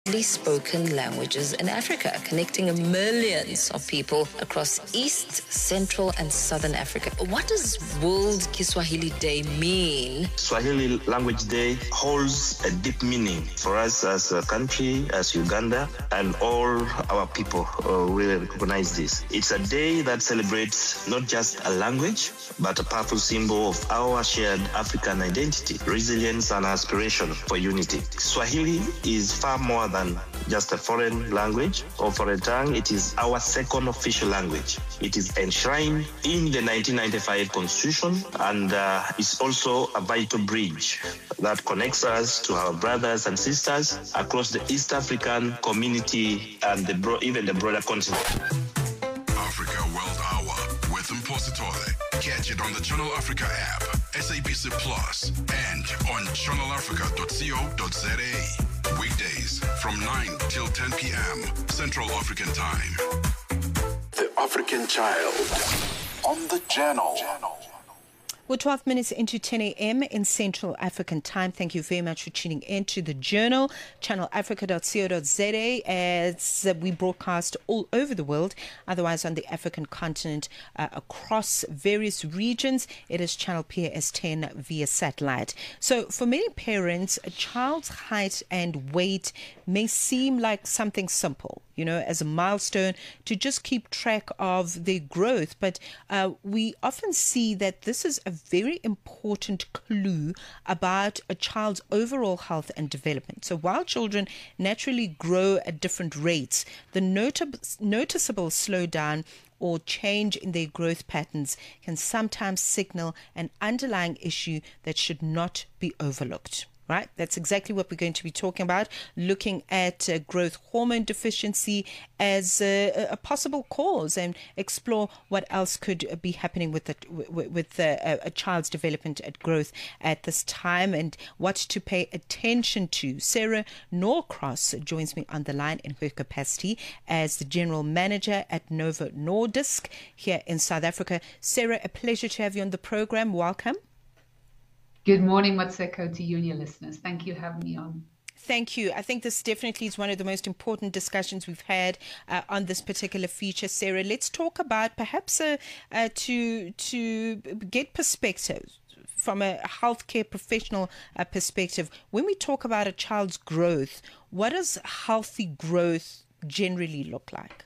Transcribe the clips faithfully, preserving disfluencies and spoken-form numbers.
spoken languages in Africa, connecting millions of people across East, Central, and Southern Africa. What does World Kiswahili Day mean? Swahili Language Day holds a deep meaning for us as a country, as Uganda, and all our people uh, really recognize this. It's a day that celebrates not just a language, but a powerful symbol of our shared African identity, resilience, and aspiration for unity. Swahili is far more than just a foreign language or foreign tongue. It is our second official language. It is enshrined in the nineteen ninety-five Constitution, and uh, is also a vital bridge that connects us to our brothers and sisters across the East African community and the bro- even the broader continent. Africa World Hour with Mposi Tole. Catch it on the Channel Africa app, S A B C Plus, and on channel africa dot co dot za. Weekdays from nine till ten p.m. Central African Time. The African Child on the Channel. We're twelve minutes into ten a.m. in Central African Time. Thank you very much for tuning in to the Journal, channel africa dot co dot za, as we broadcast all over the world, otherwise on the African continent, uh, across various regions. It is channel P S ten via satellite. So for many parents, a child's height and weight may seem like something simple, you know, as a milestone to just keep track of their growth. But uh, we often see that this is a very important clue about a child's overall health and development. So while children naturally grow at different rates, the notab- noticeable slowdown or change in their growth patterns can sometimes signal an underlying issue that should not be overlooked. Right? That's exactly what we're going to be talking about, looking at uh, growth hormone deficiency as a, a possible cause, and explore what else could be happening with the, with, with uh, a child's development at growth at this time, and what to pay attention to. Sarah Norcross joins me on the line in her capacity as the General Manager at Novo Nordisk here in South Africa. Sarah, a pleasure to have you on the program. Welcome. Good morning, Matseko, to you and your listeners. Thank you for having me on. Thank you. I think this definitely is one of the most important discussions we've had uh, on this particular feature, Sarah. Let's talk about perhaps uh, uh, to to get perspective from a healthcare professional uh, perspective. When we talk about a child's growth, what does healthy growth generally look like?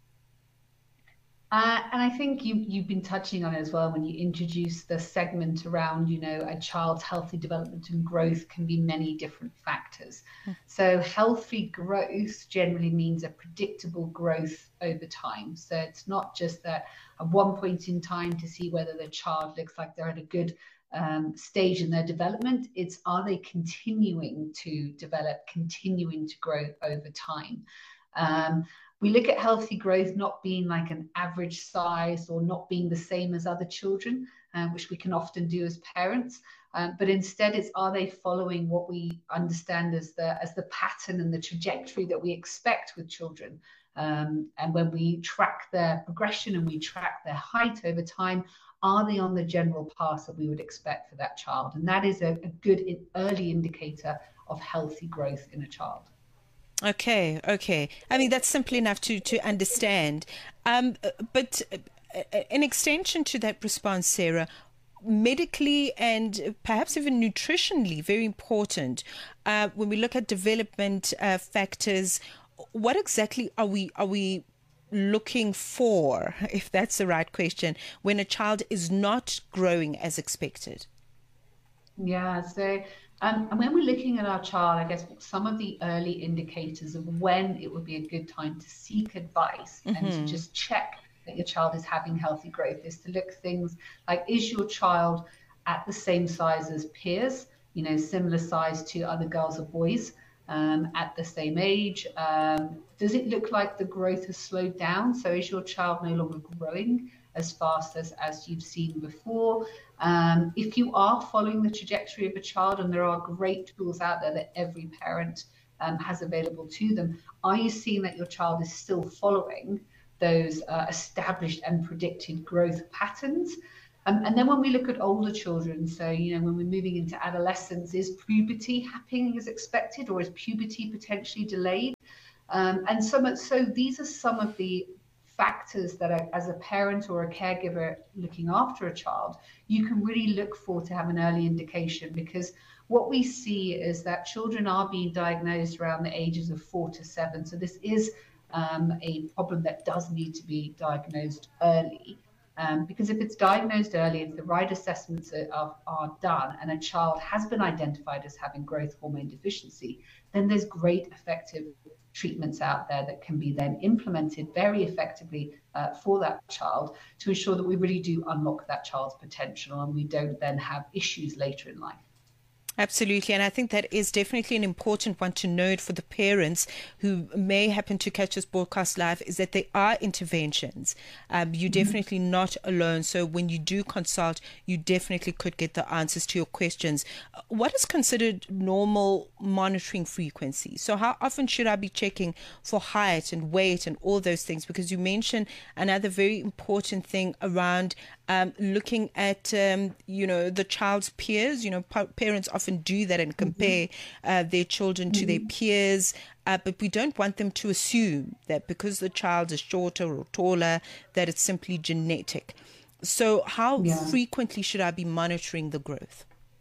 Uh, and I think you, you've been touching on it as well when you introduce the segment around, you know, a child's healthy development and growth can be many different factors. Mm. So healthy growth generally means a predictable growth over time. So it's not just that at one point in time to see whether the child looks like they're at a good um, stage in their development. It's, are they continuing to develop, continuing to grow over time? Um, We look at healthy growth not being like an average size or not being the same as other children, uh, which we can often do as parents. Um, but instead, it's, are they following what we understand as the as the pattern and the trajectory that we expect with children? Um, and when we track their progression and we track their height over time, are they on the general path that we would expect for that child? And that is a, a good early indicator of healthy growth in a child. Okay, okay. I mean, that's simple enough to, to understand. Um, but an extension to that response, Sarah, medically and perhaps even nutritionally, very important. Uh, when we look at development uh, factors, what exactly are we are we looking for, if that's the right question, when a child is not growing as expected? Yeah, so um, and when we're looking at our child, I guess some of the early indicators of when it would be a good time to seek advice mm-hmm. and to just check that your child is having healthy growth is to look things like, is your child at the same size as peers, you know, similar size to other girls or boys um, at the same age? Um, does it look like the growth has slowed down? So is your child no longer growing as fast as, as you've seen before? Um, if you are following the trajectory of a child, and there are great tools out there that every parent um, has available to them, are you seeing that your child is still following those uh, established and predicted growth patterns? Um, and then when we look at older children, so, you know, when we're moving into adolescence, is puberty happening as expected, or is puberty potentially delayed? Um, and so, so these are some of the factors that are, as a parent or a caregiver looking after a child, you can really look for to have an early indication, because what we see is that children are being diagnosed around the ages of four to seven. So this is um, a problem that does need to be diagnosed early. Um, because if it's diagnosed early, if the right assessments are, are, are done and a child has been identified as having growth hormone deficiency, then there's great effective treatments out there that can be then implemented very effectively uh, for that child to ensure that we really do unlock that child's potential and we don't then have issues later in life. Absolutely. And I think that is definitely an important one to note for the parents who may happen to catch this broadcast live, is that there are interventions. Um, you're mm-hmm. definitely not alone. So when you do consult, you definitely could get the answers to your questions. What is considered normal monitoring frequency? So how often should I be checking for height and weight and all those things? Because you mentioned another very important thing around Um, looking at, um, you know, the child's peers. You know, pa- parents often do that and compare uh, their children to mm-hmm. their peers, uh, but we don't want them to assume that because the child is shorter or taller, that it's simply genetic. So how yeah. frequently should I be monitoring the growth?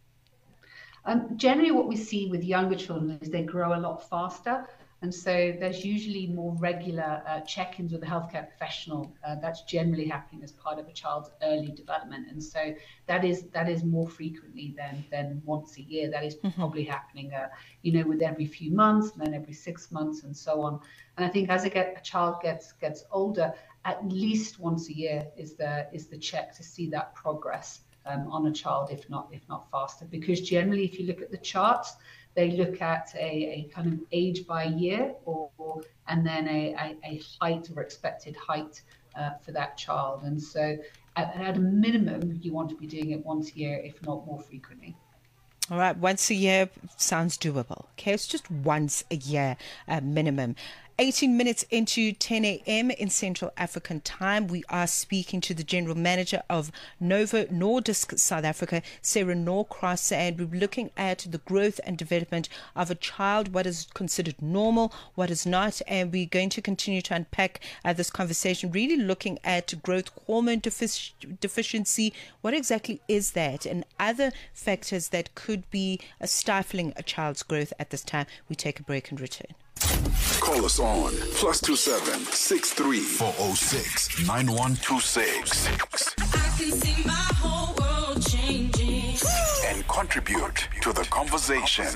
Um, generally, what we see with younger children is they grow a lot faster. And so there's usually more regular uh, check-ins with a healthcare professional. Uh, that's generally happening as part of a child's early development. And so that is that is more frequently than than once a year. That is mm-hmm. probably happening, uh, you know, with every few months, and then every six months, and so on. And I think as a, get, a child gets gets older, at least once a year is the is the check to see that progress um, on a child, if not if not faster. Because generally, if you look at the charts, they look at a, a kind of age by year, or, or and then a, a, a height or expected height uh, for that child. And so at, at a minimum, you want to be doing it once a year, if not more frequently. All right, once a year sounds doable. Okay, it's just once a year uh, minimum. eighteen minutes into ten a.m. in Central African time, we are speaking to the General Manager of Novo Nordisk South Africa, Sarah Norcross, and we're looking at the growth and development of a child, what is considered normal, what is not, and we're going to continue to unpack uh, this conversation, really looking at growth hormone defic- deficiency, what exactly is that, and other factors that could be uh, stifling a child's growth at this time. We take a break and return. Call us on plus two seven six three four zero six nine one two six. I can see my whole world changing. And contribute to the conversation.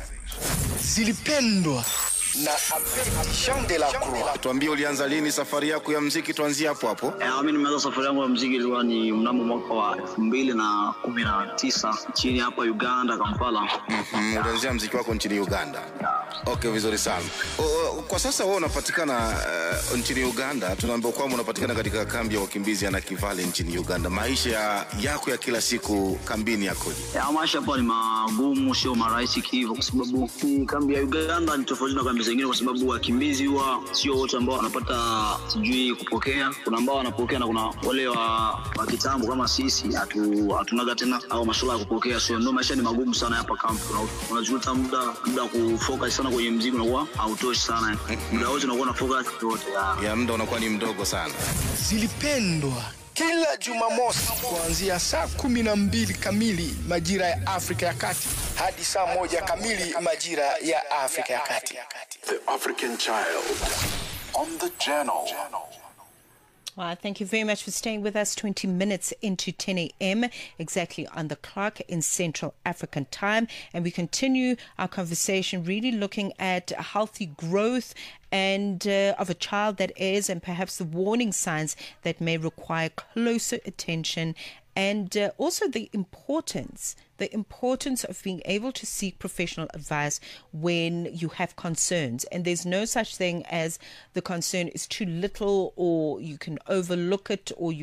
Zilipendwa na Jean de la Croix. Tuambie ulianza lini safari yako ya muziki, tuanzie hapo hapo. Eh, mimi nimeanza safari yangu ya muziki ilikuwa ni mnamo mwaka wa elfu mbili na kumi na tisa nchini hapa Uganda, Kampala. Mhm, ulianzia muziki wako nchini Uganda. Okay, vizuri sana. O, kwa sasa wewe unapatikana uh, nchini Uganda. Tunaambiwa kwamba unapatikana katika kambi ya wakimbizi ya Nakivale nchini Uganda. Maisha yako ya kila siku kambini yakoje? Ya maisha hapa ni magumu, sio marahisi hivyo, kwa sababu kambi ya Uganda ni tofauti na kambi zingine, kwa sababu wakimbizi huwa sio wote ambao wanapata sijui kupokea. Kuna ambao wanapokea na kuna wale wa, wa kitambo kama sisi hatu hatunaga tena au masuala ya kupokea. So ndio maisha ni magumu sana hapa kambi. Unajuta muda muda kufocus sana kwenye muziki unakuwa hautoshi sana. Muda wote unakuwa na focus yote ya, ya muda unakuwa ni mdogo sana. Zilipendwa kila Jumamosi kuanzia saa kumi na mbili kamili majira ya Afrika ya Kati hadi saa moja kamili majira ya Afrika ya Kati. The African Child on the channel. Well, thank you very much for staying with us. twenty minutes into ten a.m. exactly on the clock in Central African time. And we continue our conversation really looking at healthy growth and uh, of a child that is, and perhaps the warning signs that may require closer attention, and uh, also the importance the importance of being able to seek professional advice when you have concerns. And there's no such thing as the concern is too little, or you can overlook it, or you can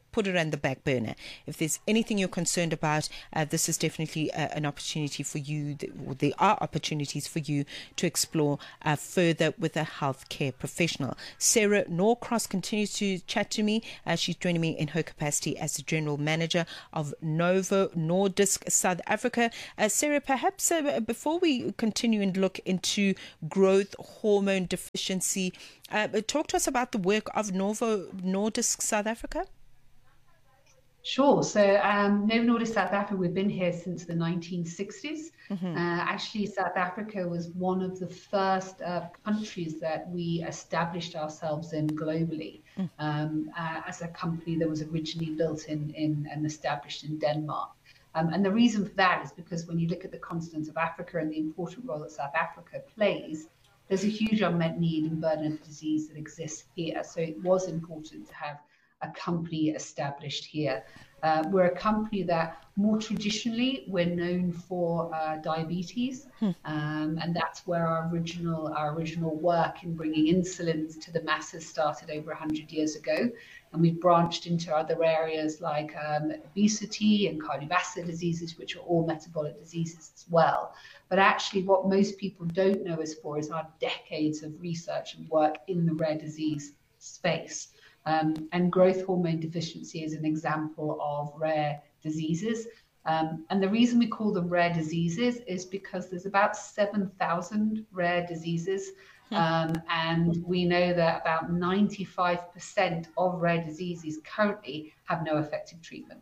put it on the back burner. If there's anything you're concerned about, uh, this is definitely uh, an opportunity for you. There are opportunities for you to explore uh, further with a healthcare professional. Sarah Norcross continues to chat to me. Uh, she's joining me in her capacity as the General Manager of Novo Nordisk South Africa. Uh, Sarah, perhaps uh, before we continue and look into growth hormone deficiency, uh, talk to us about the work of Novo Nordisk South Africa. Sure. So um, Novo Nordisk South Africa, we've been here since the nineteen sixties. Mm-hmm. Uh, actually, South Africa was one of the first uh, countries that we established ourselves in globally mm. um, uh, as a company that was originally built in, in and established in Denmark. Um, and the reason for that is because when you look at the continent of Africa and the important role that South Africa plays, there's a huge unmet need and burden of disease that exists here. So it was important to have a company established here. Uh, we're a company that more traditionally we're known for uh, diabetes, hmm. um, and that's where our original our original work in bringing insulins to the masses started over one hundred years ago. And we've branched into other areas like um, obesity and cardiovascular diseases, which are all metabolic diseases as well. But actually what most people don't know us for is our decades of research and work in the rare disease space. Um, and growth hormone deficiency is an example of rare diseases. Um, and the reason we call them rare diseases is because there's about seven thousand rare diseases. Um, and we know that about ninety-five percent of rare diseases currently have no effective treatment.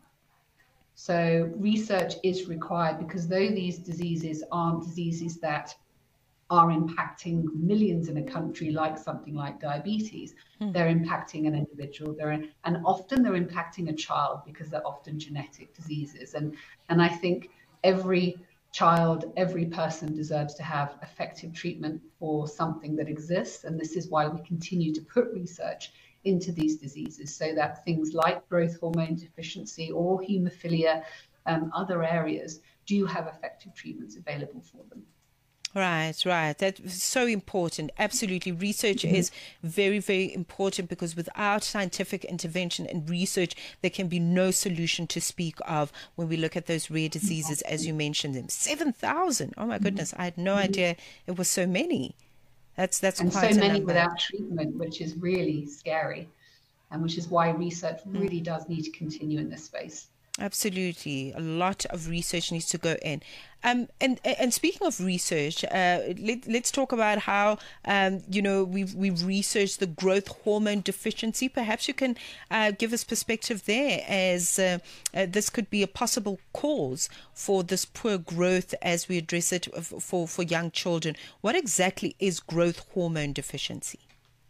So research is required because though these diseases aren't diseases that are impacting millions in a country like something like diabetes, mm. they're impacting an individual, they're in, and often they're impacting a child because they're often genetic diseases. And, and I think every child, every person deserves to have effective treatment for something that exists. And this is why we continue to put research into these diseases so that things like growth hormone deficiency or haemophilia, um, other areas do have effective treatments available for them. Right, right. That's so important. Absolutely. Research mm-hmm. is very, very important because without scientific intervention and research, there can be no solution to speak of when we look at those rare diseases, as you mentioned them. seven thousand. Oh, my goodness. I had no mm-hmm. idea it was so many. That's, that's and quite so a many number. Without treatment, which is really scary, and which is why research mm. really does need to continue in this space. Absolutely. A lot of research needs to go in. Um, and and speaking of research, uh, let, let's talk about how, um, you know, we've, we've researched the growth hormone deficiency. Perhaps you can uh, give us perspective there as uh, uh, this could be a possible cause for this poor growth as we address it for, for young children. What exactly is growth hormone deficiency?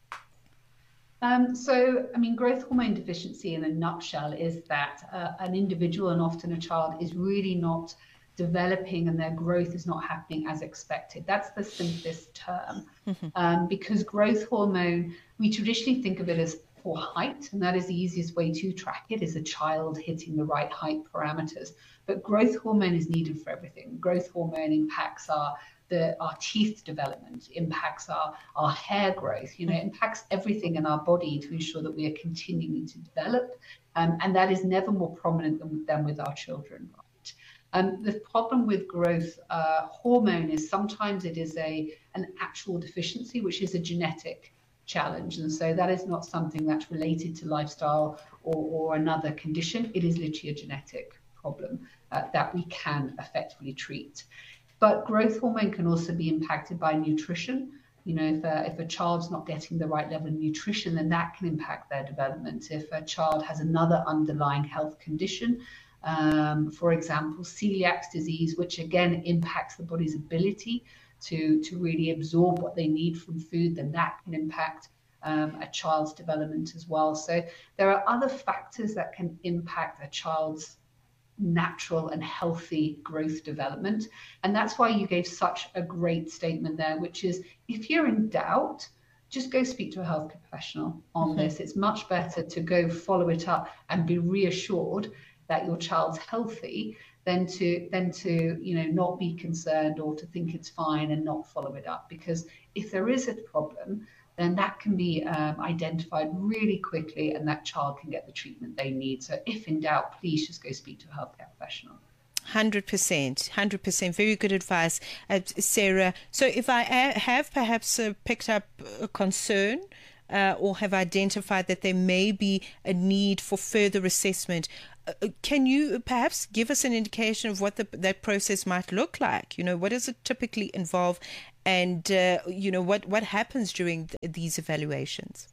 Um, so, I mean, growth hormone deficiency in a nutshell is that uh, an individual and often a child is really not developing and their growth is not happening as expected. That's the simplest term. Mm-hmm. Um, because growth hormone, we traditionally think of it as for height, and that is the easiest way to track it, is a child hitting the right height parameters. But growth hormone is needed for everything. Growth hormone impacts our The, our teeth development, impacts our, our hair growth, you know, it impacts everything in our body to ensure that we are continuing to develop. Um, and that is never more prominent than, than with our children, right? Um, the problem with growth uh, hormone is sometimes it is a an actual deficiency, which is a genetic challenge. And so that is not something that's related to lifestyle or, or another condition. It is literally a genetic problem uh, that we can effectively treat. But growth hormone can also be impacted by nutrition. You know, if a, if a child's not getting the right level of nutrition, then that can impact their development. If a child has another underlying health condition, um, for example, celiac disease, which again impacts the body's ability to, to really absorb what they need from food, then that can impact um, a child's development as well. So there are other factors that can impact a child's natural and healthy growth development. And that's why you gave such a great statement there, which is if you're in doubt, just go speak to a healthcare professional on mm-hmm. this. It's much better to go follow it up and be reassured that your child's healthy than to than to you know not be concerned or to think it's fine and not follow it up. Because if there is a problem, then that can be um, identified really quickly and that child can get the treatment they need. So if in doubt, please just go speak to a healthcare professional. one hundred percent, one hundred percent. Very good advice, uh, Sarah. So if I a- have perhaps uh, picked up a concern uh, or have identified that there may be a need for further assessment, uh, can you perhaps give us an indication of what the, that process might look like? You know, what does it typically involve, and, uh, you know, what, what happens during th- these evaluations?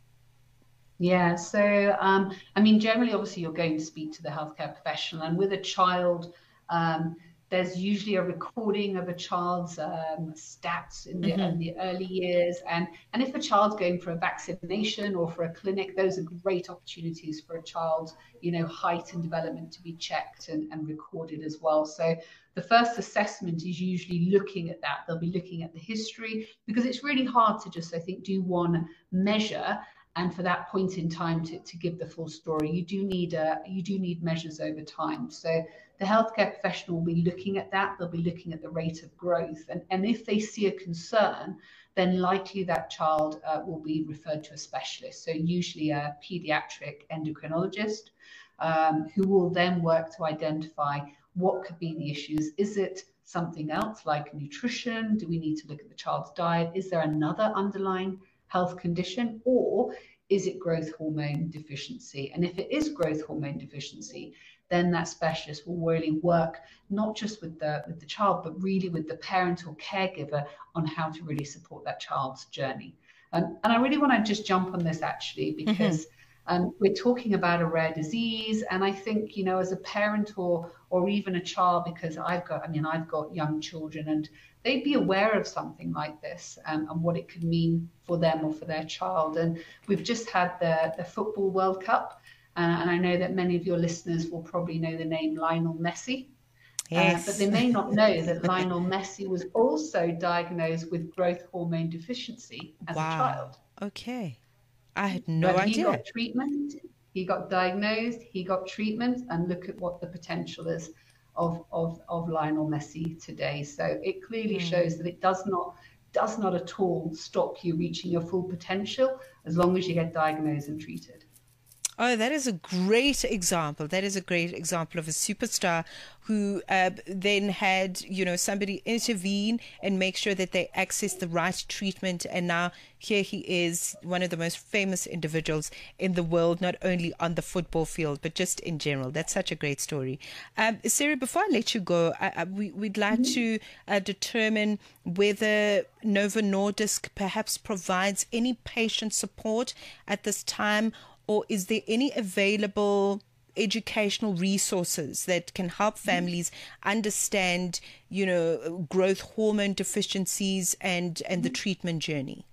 Yeah, so, um, I mean, generally, obviously, you're going to speak to the healthcare professional, and with a child, um, there's usually a recording of a child's um, stats in the, Mm-hmm. in the early years. And, and if a child's going for a vaccination or for a clinic, those are great opportunities for a child's, you know, height and development to be checked and, and recorded as well. So the first assessment is usually looking at that. They'll be looking at the history, because it's really hard to just, I think, do one measure and for that point in time to, to give the full story. You do need a, you do need measures over time. So the healthcare professional will be looking at that. They'll be looking at the rate of growth. And, and if they see a concern, then likely that child uh, will be referred to a specialist. So usually a pediatric endocrinologist, um, who will then work to identify what could be the issues. Is it something else like nutrition? Do we need to look at the child's diet? Is there another underlying health condition, or is it growth hormone deficiency? And if it is growth hormone deficiency, then that specialist will really work not just with the with the child, but really with the parent or caregiver on how to really support that child's journey. Um, and I really want to just jump on this actually, because mm-hmm. um, we're talking about a rare disease, and I think, you know, as a parent or or even a child, because I've got, I mean, I've got young children, and they'd be aware of something like this um, and what it could mean for them or for their child. And we've just had the, the Football World Cup, uh, and I know that many of your listeners will probably know the name Lionel Messi. Yes. Uh, but they may not know that Lionel Messi was also diagnosed with growth hormone deficiency as wow. a child. Okay. I had no but idea. He got treatment, he got diagnosed, he got treatment, and look at what the potential is of, of, of Lionel Messi today. So it clearly mm. shows that it does not does not at all stop you reaching your full potential as long as you get diagnosed and treated. Oh, that is a great example. That is a great example of a superstar who uh, then had, you know, somebody intervene and make sure that they access the right treatment. And now here he is, one of the most famous individuals in the world, not only on the football field, but just in general. That's such a great story. Um, Sarah, before I let you go, I, I, we, we'd like mm-hmm. to uh, determine whether Novo Nordisk perhaps provides any patient support at this time, or is there any available educational resources that can help families understand, you know, growth hormone deficiencies and, and the treatment journey?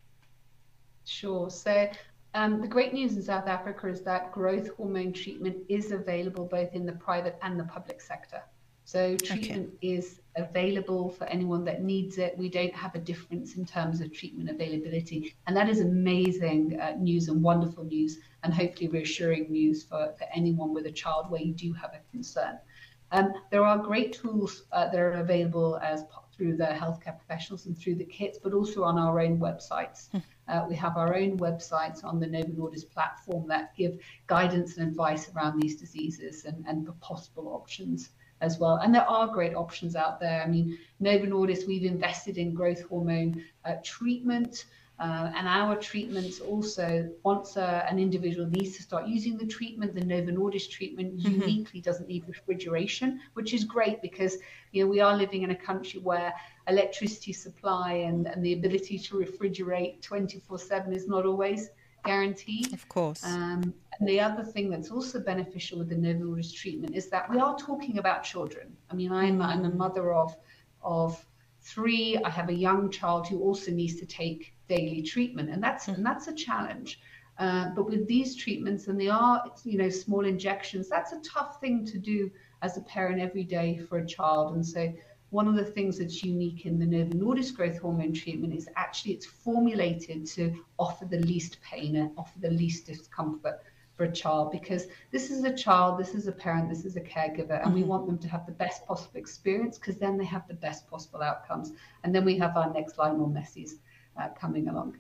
Sure. So um, the great news in South Africa is that growth hormone treatment is available both in the private and the public sector. So treatment okay. is available for anyone that needs it. We don't have a difference in terms of treatment availability. And that is amazing uh, news and wonderful news, and hopefully reassuring news for, for anyone with a child where you do have a concern. Um, there are great tools uh, that are available as through the healthcare professionals and through the kits, but also on our own websites. Uh, we have our own websites on the Novo Nordisk platform that give guidance and advice around these diseases and, and the possible options as well. And there are great options out there. I mean, Novo Nordisk, we've invested in growth hormone uh, treatment, uh, and our treatments also, once uh, an individual needs to start using the treatment, the Novo Nordisk treatment mm-hmm. uniquely doesn't need refrigeration, which is great because, you know, we are living in a country where electricity supply and, and the ability to refrigerate twenty-four seven is not always guaranteed. Of course. Um, and the other thing that's also beneficial with the Novo Nordisk treatment is that we are talking about children. I mean, I'm, mm. I'm a mother of, of three. I have a young child who also needs to take daily treatment, and that's mm. and that's a challenge. Uh, but with these treatments, and they are, you know, small injections, that's a tough thing to do as a parent every day for a child. And so one of the things that's unique in the Novo Nordisk growth hormone treatment is actually it's formulated to offer the least pain and offer the least discomfort for a child, because this is a child, this is a parent, this is a caregiver, and mm-hmm. we want them to have the best possible experience, because then they have the best possible outcomes. And then we have our next Lionel Messi's uh, coming along.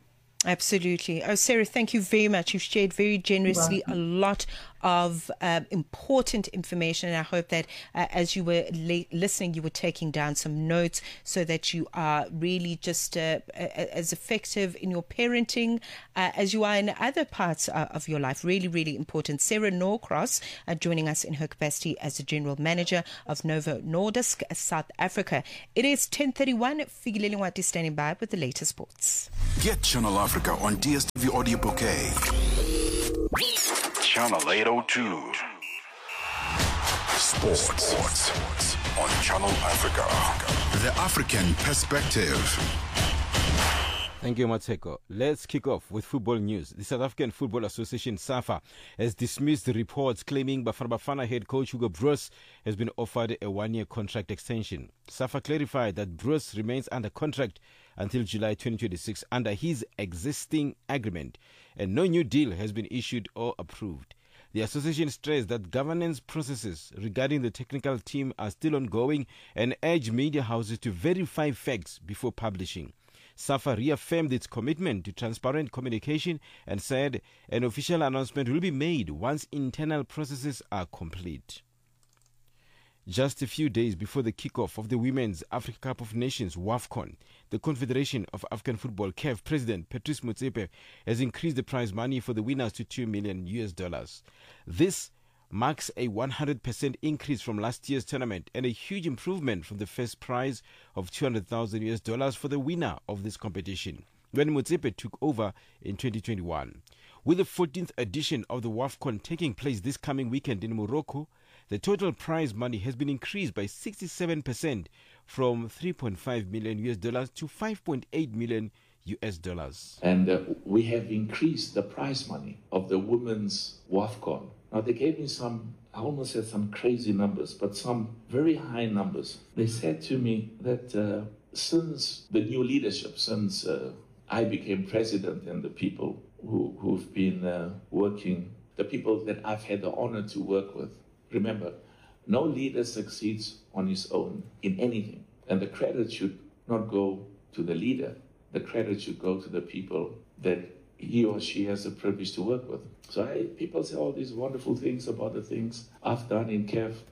Absolutely. Oh, Sarah, thank you very much. You've shared very generously a lot of um, important information. And I hope that uh, as you were la- listening, you were taking down some notes so that you are really just uh, as effective in your parenting uh, as you are in other parts uh, of your life. Really, really important. Sarah Norcross uh, joining us in her capacity as the General Manager of Novo Nordisk, South Africa. It is ten thirty-one. Figileli Nwati standing by with the latest sports. Get Channel Africa on D S T V Audio Bouquet. Channel eight oh two. Sports. Sports on Channel Africa. The African perspective. Thank you, Mateko. Let's kick off with football news. The South African Football Association, SAFA, has dismissed the reports claiming Bafana Bafana head coach Hugo Broos has been offered a one-year contract extension. SAFA clarified that Broos remains under contract until July twenty twenty-six under his existing agreement, and no new deal has been issued or approved. The association stressed that governance processes regarding the technical team are still ongoing and urged media houses to verify facts before publishing. SAFA reaffirmed its commitment to transparent communication and said an official announcement will be made once internal processes are complete. Just a few days before the kickoff of the Women's Africa Cup of Nations, WAFCON, the Confederation of African Football, C A F President Patrice Motsepe has increased the prize money for the winners to two million U S dollars. This marks a one hundred percent increase from last year's tournament and a huge improvement from the first prize of two hundred thousand U S dollars for the winner of this competition when Motsepe took over in twenty twenty-one. With the fourteenth edition of the WAFCON taking place this coming weekend in Morocco, the total prize money has been increased by sixty-seven percent from three point five million U S dollars to five point eight million U S dollars. And uh, we have increased the prize money of the women's WAFCON. Now, they gave me some, I almost said some crazy numbers, but some very high numbers. They said to me that uh, since the new leadership, since uh, I became president and the people who, who've been uh, working, the people that I've had the honor to work with, remember, no leader succeeds on his own in anything. And the credit should not go to the leader. The credit should go to the people that he or she has the privilege to work with. So I, people say all these wonderful things about the things I've done in C A F.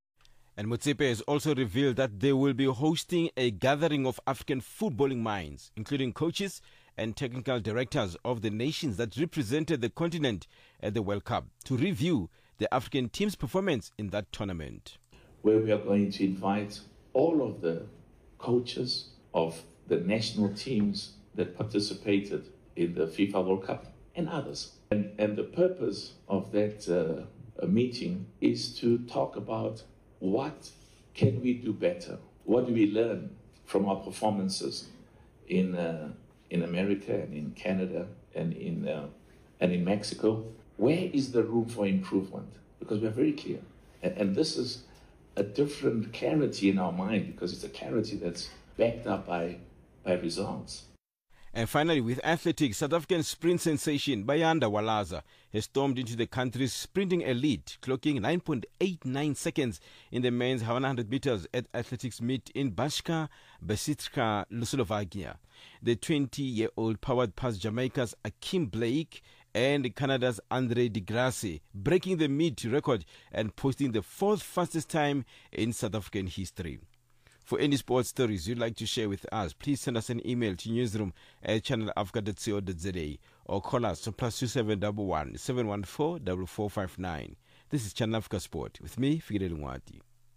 And Motsepe has also revealed that they will be hosting a gathering of African footballing minds, including coaches and technical directors of the nations that represented the continent at the World Cup, to review the African team's performance in that tournament. Where we are going to invite all of the coaches of the national teams that participated in the FIFA World Cup and others. And, and the purpose of that uh, meeting is to talk about what can we do better? What do we learn from our performances in uh, in America and in Canada and in uh, and in Mexico? Where is the room for improvement? Because we're very clear. And, and this is a different clarity in our mind, because it's a clarity that's backed up by, by results. And finally, with athletics, South African sprint sensation Bayanda Walaza has stormed into the country's sprinting elite, clocking nine point eight nine seconds in the men's one hundred meters at athletics meet in Bashka, Besitka, Slovakia. The twenty-year-old powered past Jamaica's Akeem Blake and Canada's Andre de Grasse, breaking the meet record and posting the fourth fastest time in South African history. For any sports stories you'd like to share with us, please send us an email to newsroom at channel africa dot co dot za or call us on plus two seven one one, seven one four, four four five nine. This is Channel Africa Sport with me, Figileli Nwati.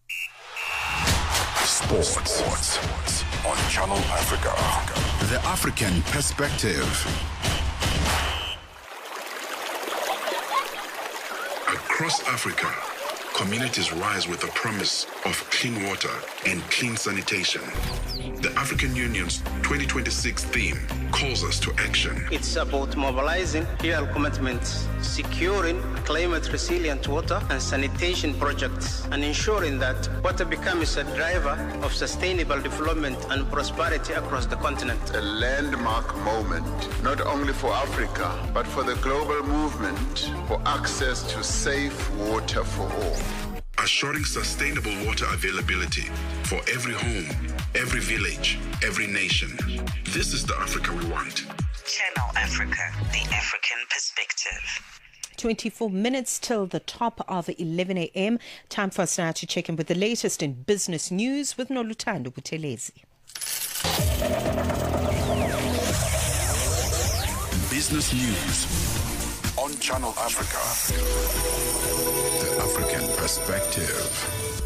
Sports. Sports on Channel Africa. The African perspective. Across Africa, communities rise with the promise of clean water and clean sanitation. The African Union's twenty twenty-six theme calls us to action. It's about mobilizing real commitments, securing climate-resilient water and sanitation projects, and ensuring that water becomes a driver of sustainable development and prosperity across the continent. A landmark moment, not only for Africa, but for the global movement for access to safe water for all. Assuring sustainable water availability for every home, every village, every nation. This is the Africa we want. Channel Africa, the African perspective. twenty-four minutes till the top of eleven a.m. Time for us now to check in with the latest in business news with Nolutando Buthelezi. Business News on Channel Africa. The African perspective.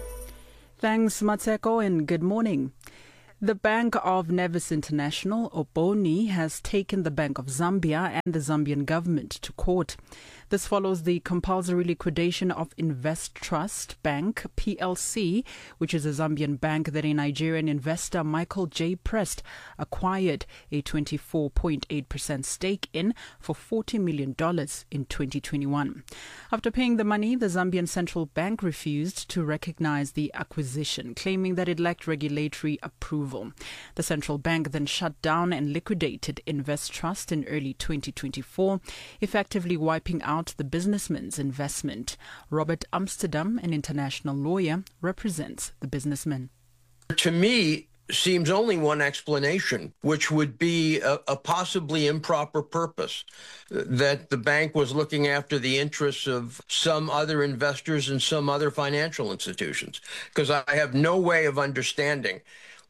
Thanks, Matseko, and good morning. The Bank of Nevis International, or BONI, has taken the Bank of Zambia and the Zambian government to court. This follows the compulsory liquidation of Invest Trust Bank, P L C, which is a Zambian bank that a Nigerian investor, Michael J. Prest, acquired a twenty-four point eight percent stake in for forty million dollars in twenty twenty-one. After paying the money, the Zambian Central Bank refused to recognize the acquisition, claiming that it lacked regulatory approval. The central bank then shut down and liquidated Invest Trust in early twenty twenty-four, effectively wiping out the businessman's investment. Robert Amsterdam, an international lawyer, represents the businessman. To me, seems only one explanation, which would be a, a possibly improper purpose, that the bank was looking after the interests of some other investors and some other financial institutions, because I have no way of understanding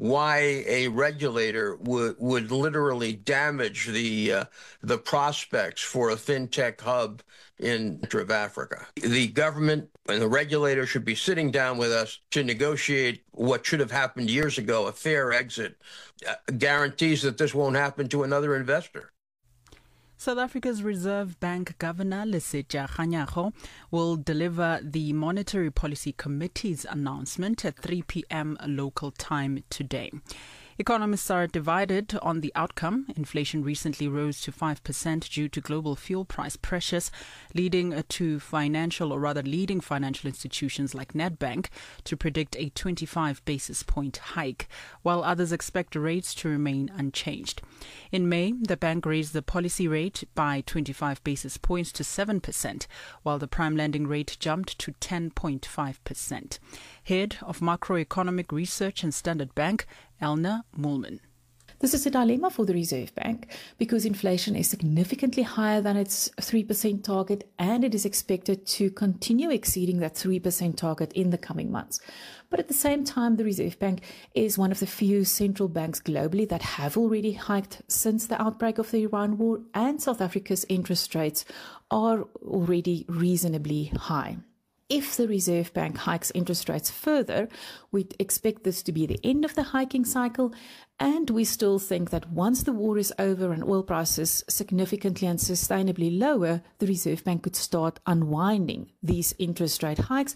why a regulator would would literally damage the uh, the prospects for a fintech hub in of Africa. The government and the regulator should be sitting down with us to negotiate what should have happened years ago, a fair exit, uh, guarantees that this won't happen to another investor. South Africa's Reserve Bank Governor, Lesetja Kganyago, will deliver the Monetary Policy Committee's announcement at three p.m. local time today. Economists are divided on the outcome. Inflation recently rose to five percent due to global fuel price pressures, leading to financial, or rather leading financial institutions like Nedbank to predict a twenty-five basis point hike, while others expect rates to remain unchanged. In May, the bank raised the policy rate by twenty-five basis points to seven percent, while the prime lending rate jumped to ten point five percent. Head of Macroeconomic Research and Standard Bank, Elna Moolman. This is a dilemma for the Reserve Bank because inflation is significantly higher than its three percent target, and it is expected to continue exceeding that three percent target in the coming months. But at the same time, the Reserve Bank is one of the few central banks globally that have already hiked since the outbreak of the Iran war, and South Africa's interest rates are already reasonably high. If the Reserve Bank hikes interest rates further, we'd expect this to be the end of the hiking cycle, and we still think that once the war is over and oil prices significantly and sustainably lower, the Reserve Bank could start unwinding these interest rate hikes.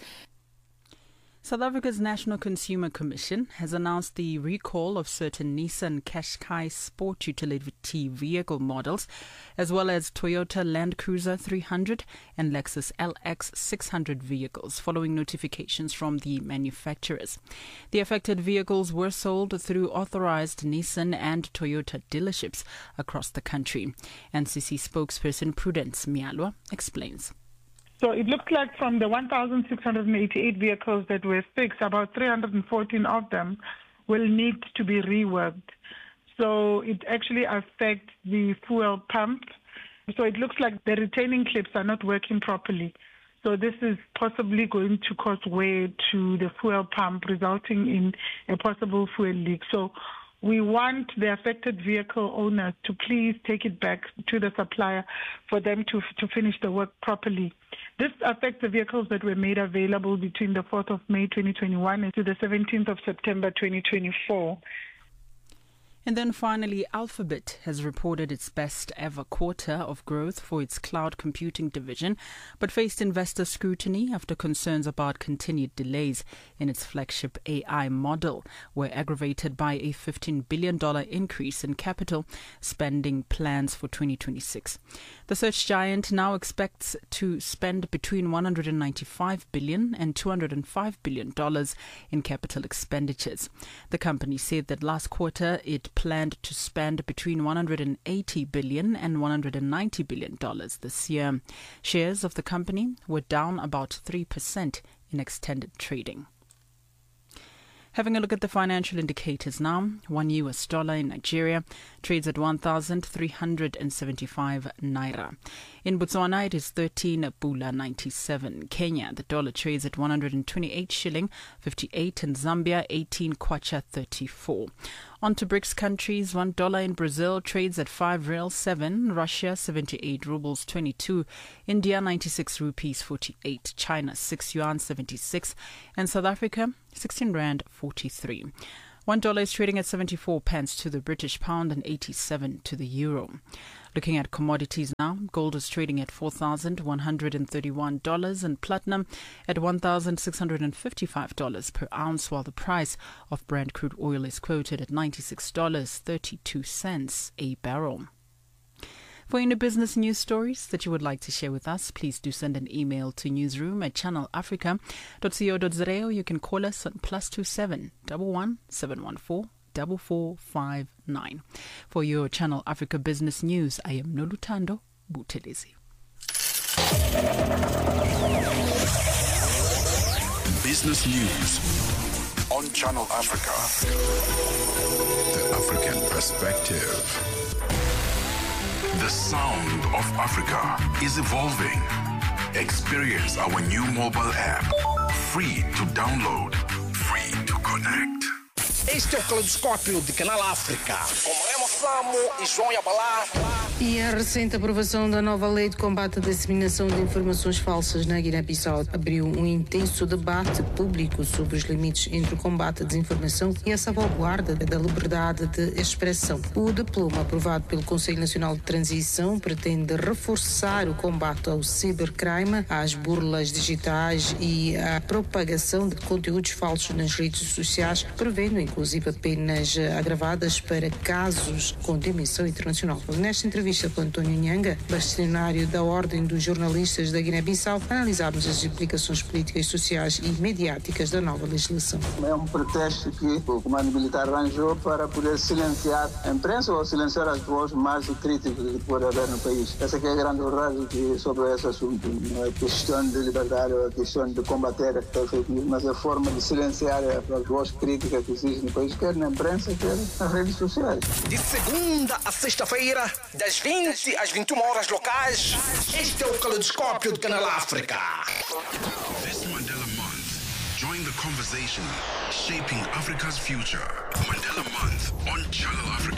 South Africa's National Consumer Commission has announced the recall of certain Nissan Qashqai sport utility vehicle models, as well as Toyota Land Cruiser three hundred and Lexus L X six hundred vehicles, following notifications from the manufacturers. The affected vehicles were sold through authorized Nissan and Toyota dealerships across the country. N C C spokesperson Prudence Mialwa explains. So it looks like from the one thousand six hundred eighty-eight vehicles that were fixed, about three hundred fourteen of them will need to be reworked. So it actually affects the fuel pump. So it looks like the retaining clips are not working properly. So this is possibly going to cause wear to the fuel pump, resulting in a possible fuel leak. So we want the affected vehicle owners to please take it back to the supplier for them to to finish the work properly. This affects the vehicles that were made available between the fourth of May twenty twenty-one and to the seventeenth of September twenty twenty-four. And then finally, Alphabet has reported its best ever quarter of growth for its cloud computing division, but faced investor scrutiny after concerns about continued delays in its flagship A I model were aggravated by a fifteen billion dollars increase in capital spending plans for twenty twenty-six. The search giant now expects to spend between one hundred ninety-five billion dollars and two hundred five billion dollars in capital expenditures. The company said that last quarter it planned to spend between one hundred eighty billion dollars and one hundred ninety billion dollars this year. Shares of the company were down about three percent in extended trading. Having a look at the financial indicators now. One U S dollar in Nigeria trades at one thousand three hundred seventy-five naira. In Botswana, it is thirteen pula ninety-seven. Kenya, the dollar trades at one hundred twenty-eight shilling fifty-eight. In Zambia, eighteen kwacha thirty-four. On to BRICS countries, one dollar in Brazil trades at five real seven, Russia seventy-eight rubles twenty-two, India ninety-six rupees forty-eight, China six yuan seventy-six, and South Africa sixteen rand forty-three. One dollar is trading at seventy-four pence to the British pound and eighty-seven to the euro. Looking at commodities now, gold is trading at four thousand one hundred thirty-one dollars and platinum at one thousand six hundred fifty-five dollars per ounce, while the price of Brent crude oil is quoted at ninety-six dollars and thirty-two cents a barrel. For any business news stories that you would like to share with us, please do send an email to newsroom at channel africa dot co dot za, or you can call us on plus two seven one one seven one four four four five nine. For your Channel Africa business news, I am Nolutando Buthelezi. Business news on Channel Africa. The African perspective. The sound of Africa is evolving. Experience our new mobile app. Free to download, free to connect. Este é o Caleidoscópio de Canal África, com Remo Samo e João Yabalá. E a recente aprovação da nova lei de combate à disseminação de informações falsas na Guiné-Bissau abriu um intenso debate público sobre os limites entre o combate à desinformação e a salvaguarda da liberdade de expressão. O diploma aprovado pelo Conselho Nacional de Transição pretende reforçar o combate ao cibercrime, às burlas digitais e à propagação de conteúdos falsos nas redes sociais, prevendo inclusive penas agravadas para casos com dimensão internacional. Nesta entrevista com António Nhanga, bastonário da Ordem dos Jornalistas da Guiné-Bissau, analisámos as implicações políticas, sociais e mediáticas da nova legislação. É um pretexto que o comando militar arranjou para poder silenciar a imprensa ou silenciar as vozes mais críticas que pode haver no país. Essa que é a grande verdade que sobre esse assunto. Não é questão de liberdade, ou é questão de combater a fake news, mas é a forma de silenciar as vozes críticas que existem no país, quer na imprensa, quer nas redes sociais. De segunda a sexta-feira, das vinte às vinte e uma horas locais, este é o Caleidoscópio de Canal África. This Mandela Month, join the conversation shaping Africa's future. Mandela Month on Channel Africa.